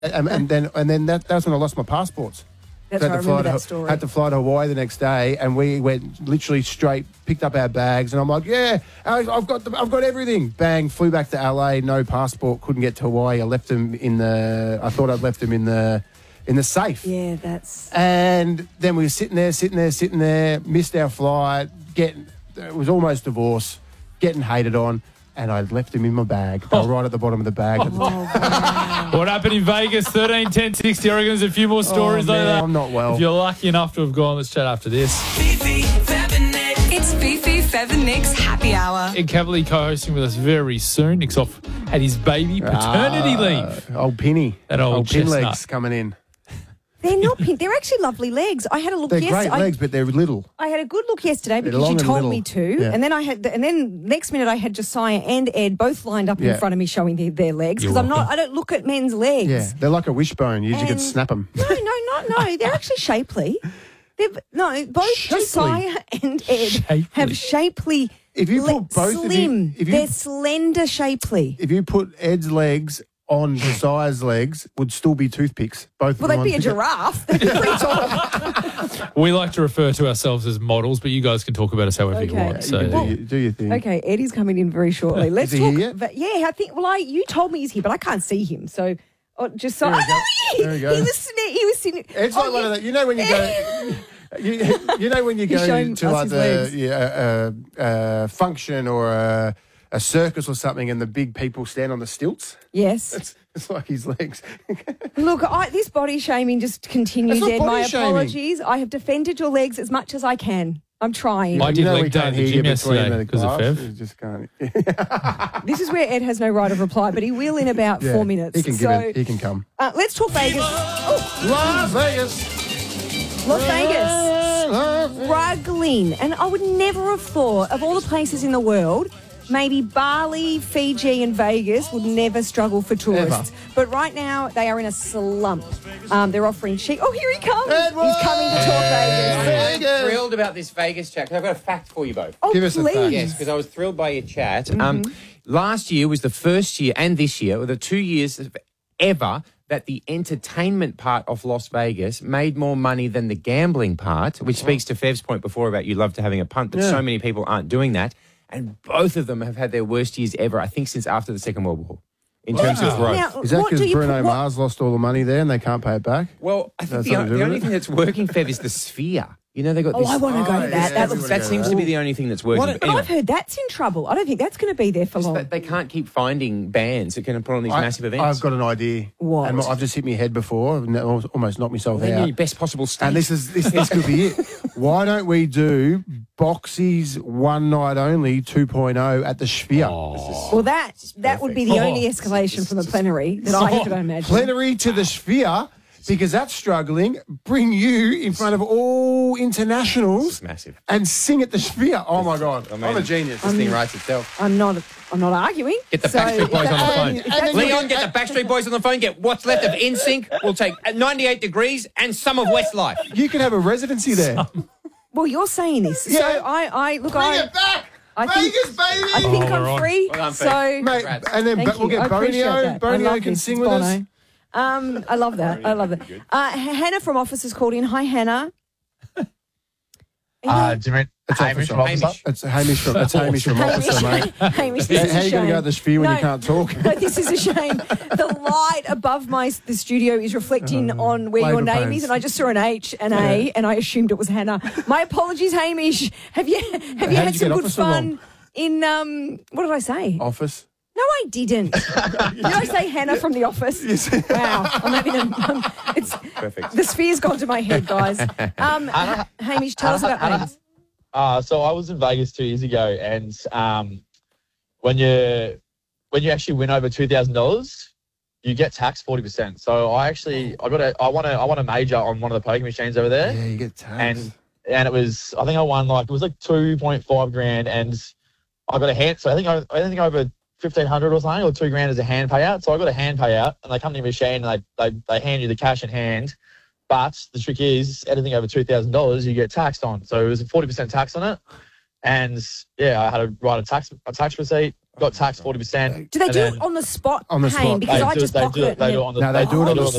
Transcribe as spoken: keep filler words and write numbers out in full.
and, and then and then that, that's when I lost my passports. That's So right, I had to remember fly that to, story. Had to fly to Hawaii the next day, and we went literally straight, picked up our bags, and I'm like, yeah, Alex, I've got the, I've got everything. Bang, flew back to L A, no passport, couldn't get to Hawaii. I left them in the, I thought I'd left them in the, in the safe. Yeah, that's... And then we were sitting there, sitting there, sitting there, missed our flight, getting, it was almost divorce, getting hated on. And I left them in my bag. They were right at the bottom of the bag. Oh, wow. What happened in Vegas? thirteen, ten, sixty. I reckon there's a few more stories oh, like man, that. I'm not well. If you're lucky enough to have gone, let's chat after this. Fifi, Fev and Nick. It's Fifi, Fev and Nick's Happy Hour. Ed Cavalier co-hosting with us very soon. Nick's off at his baby paternity Ah, leave. Old Pinny. That old pin chestnut. legs coming in. They're not pink. They're actually lovely legs. I had a look They're yesterday. great legs, but they're little. I had a good look yesterday They're because long you and told little. me to, Yeah. and then I had, and then next minute I had Josiah and Ed both lined up Yeah. in front of me showing their, their legs You're because I'm not. welcome. I don't look at men's legs. Yeah, they're like a wishbone. You just could And- snap them. No, no, no, no. They're actually shapely. They're, no, both Shapely? Josiah and Ed Shapely. have shapely. If you le- put both of you- slim, if you- they're slender, shapely. If you put Ed's legs on Josiah's legs, would still be toothpicks. Both. Well, of they'd them be a on- giraffe. They'd be pretty tall. We like to refer to ourselves as models, but you guys can talk about us however you Okay. want. You So can do, your, do your thing. Okay, Eddie's coming in very shortly. Let's he talk. here yet? But yeah, I think. Well, I you told me he's here, but I can't see him. So, oh, just so There we oh, go. no, There we he, go. he was sne- he was sitting. It's oh, like one yeah. of that. You know when you go. You, you know when you He's go showing to us like his the legs. yeah, uh, uh, function or a, a circus or something, and the big people stand on the stilts. Yes. It's, it's like his legs. Look, I, this body shaming just continues, That's not Ed. body My shaming. apologies. I have defended your legs as much as I can. I'm trying. I You did know leg we day can't at the hear gym you between yesterday the because of glass. Fev. You just can't. This is where Ed has no right of reply, but he will in about Yeah, four minutes. He can so, give it. He can come. uh, let's talk Vegas. Oh, Las Vegas. Las Vegas. Las Vegas. Struggling. And I would never have thought, of all the places in the world, maybe Bali, Fiji and Vegas would never struggle for tourists. Ever. But right now, they are in a slump. Um, they're offering cheap... Oh, here he comes. Edward! He's coming to talk Vegas. Vegas. I'm thrilled about this Vegas chat because I've got a fact for you both. Oh, Give us a please. fact. Yes, because I was thrilled by your chat. Um, last year was the first year, and this year were the two years of ever that the entertainment part of Las Vegas made more money than the gambling part, which speaks to Fev's point before about you love to having a punt, but Yeah. so many people aren't doing that. And both of them have had their worst years ever, I think, since after the Second World War, in terms of growth. Now, Is that what do because you Bruno put- what- Mars lost all the money there and they can't pay it back? Well, I think That's the, something to the do only with thing it? that's working, Fev, is the Sphere. You know, they got Oh, this. I want to go to Oh, that. yeah, that looks everyone that goes seems to be the only thing that's working. What- But anyway, I've heard that's in trouble. I don't think that's going to be there for long. they, they can't keep finding bands that can put on these I- massive events. I've got an idea. What? And I've just hit my head before. I've ne- almost knocked myself They out. need best possible state. And this is this, this could be it. Why don't we do Boxy's One Night Only two point oh at the Sphere? well, that that would be the only escalation from the plenary that I could imagine. Plenary to the Sphere, because that's struggling. Bring you in front of all internationals massive. and sing at the Sphere. Oh my God, I mean, I'm a genius. This thing writes itself. I'm not. I'm not arguing. Get the So, Backstreet Boys on the if phone. that- if that's- Leon, get the Backstreet Boys on the phone. Get what's left of N Sync. We'll take ninety-eight degrees and some of Westlife. You can have a residency there. Well, you're saying this, so Yeah. I, I look. Bring I, it back, I think- Vegas, baby. I think Oh, I'm we're on. free. Well done, so, Fave. Mate, Congrats. and then thank but we'll you. I get appreciate Bonio. that. I Bonio love can this. sing It's with us. Bono. Um, I love that. I love that. Uh, H- Hannah from Office has called in. Hi, Hannah. Uh, do you mean It's Hamish from officer. Officer? It's Hamish from, it's Hamish from Officer, mate. Hamish, this How is how a you going to shame. go to the Sphere when No. you can't talk? No, this is a shame. The light above my the studio is reflecting on where your Labour name pains. is, and I just saw an H and A, and I assumed it was Hannah. My apologies, Hamish. Have you have you How had did you some get good officer fun wrong? in um? What did I say? Office. No, I didn't. Did I say Hannah from The Office? Wow, I'm having a. Um, it's Perfect. the Sphere's gone to my head, guys. Um, H- Hamish, tell us about Hannah- Vegas. Uh, so I was in Vegas two years ago, and um, when you when you actually win over two thousand dollars, you get taxed forty percent. So I actually I got a I want to I want to major on one of the poker machines over there, Yeah, you get taxed. and and it was I think I won like it was like two point five grand, and I got a hand. So I think I, I think over fifteen hundred or something, or two grand as a hand payout. So I got a hand payout, and they come to your machine and they they they hand you the cash in hand. But the trick is, anything over two thousand dollars, you get taxed on. So it was a forty percent tax on it. And, yeah, I had to write a tax a tax receipt, got taxed forty percent. Do they and do then it on the spot, On the Hayne? spot. Because They I do just it, they pocketed do it. it, they and do it then- on the No, they do it on the